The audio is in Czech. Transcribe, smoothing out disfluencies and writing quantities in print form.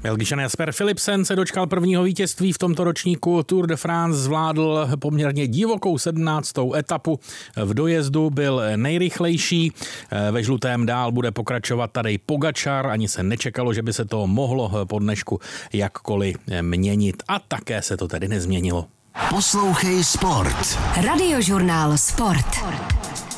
Belgičan Jasper Philipsen se dočkal prvního vítězství v tomto ročníku Tour de France, zvládl poměrně divokou 17. etapu. V dojezdu byl nejrychlejší, ve žlutém dál bude pokračovat Tadej Pogačar, ani se nečekalo, že by se to mohlo po dnešku jakkoliv měnit a také se to tedy nezměnilo. Poslouchej Sport. Radiožurnál Sport.